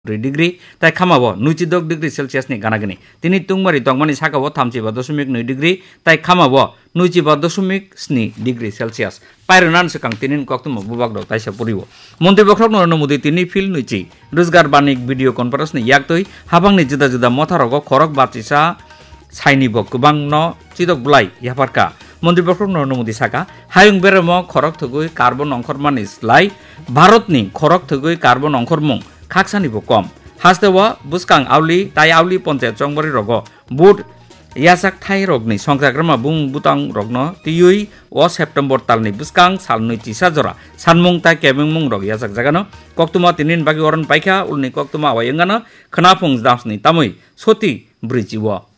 degree তাই খামাবো ৯২ degree সেলসিয়াসनि গানাগানি তিনি তুংমারি তংমানি সাকাবো ৩৫.৯ degree তাই খামাবো ৯২.৭ ডিগ্রি সেলসিয়াস পাইরনান সেকাং তিনি কক্তম বুবাক দক তাইসা পড়িব মন্ত্রী বক্রক নরেন্দ্র মোদী তিনি ফিল নুইচি রোজগার বানিক ভিডিও কনফারেন্সनि ইয়াকতই হাবাंनि जुदा जुदा मथारगो खरक बाचिसा साइनिब गोबां न चिदक बुलाय याफारका मन्त्रि बक्रक नरेंद्र मोदी साका हायुं बेरेम खरक थगुय कार्बन अंखरमानि स्लाय भारतनि खरक थगुय कार्बन अंखरमुं खाकसानिबो कम हासदेवा बुसकां आवली ताय आवली पंचायत चंगबारि रग बुट यासाक थाइ रगनि संख्याग्रामा बुं बुतां रगन तियुइ ओ सेप्टेम्बर तालनि बुसकां सालनै तिसा जरा सानमुं ताय केबिं मुं रग यासाक जागानो कक्तुमा तिनिन बागि अरन पाइखा उलनि कक्तुमा वायंगानो खनाफुं दामसनि तामै सति ब्रिजिव